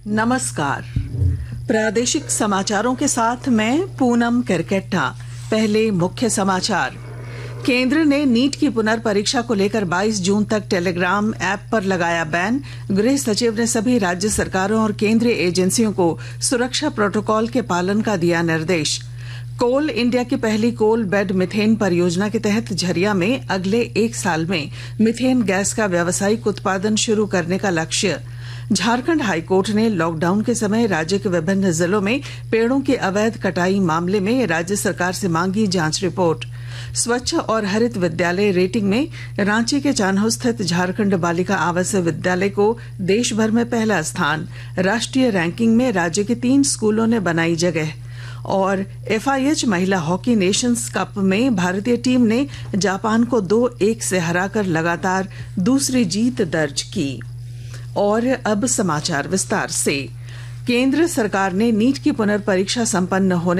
नमस्कार। प्रादेशिक समाचारों के साथ मैं पूनम करकेट्टा। पहले मुख्य समाचार। केंद्र ने नीट की पुनर्परीक्षा को लेकर 22 जून तक टेलीग्राम ऐप पर लगाया बैन। गृह सचिव ने सभी राज्य सरकारों और केंद्रीय एजेंसियों को सुरक्षा प्रोटोकॉल के पालन का दिया निर्देश। कोल इंडिया की पहली कोल बेड मिथेन परियोजना के तहत झरिया में अगले 1 साल में मिथेन गैस का व्यावसायिक उत्पादन शुरू करने का लक्ष्य। झारखंड हाईकोर्ट ने लॉकडाउन के समय राज्य के विभिन्न जिलों में पेड़ों की अवैध कटाई मामले में राज्य सरकार से मांगी जांच रिपोर्ट। स्वच्छ और हरित विद्यालय रेटिंग में रांची के चान्हो स्थित झारखंड बालिका आवासीय विद्यालय को देश भर में पहला स्थान। राष्ट्रीय रैंकिंग में राज्य के 3 स्कूलों ने बनाई जगह। और FIH महिला हॉकी नेशंस कप में भारतीय टीम ने जापान को 2-1 से हराकर लगातार दूसरी जीत दर्ज की। और अब समाचार विस्तार से। केंद्र सरकार ने नीट की पुनर्परीक्षा संपन्न होने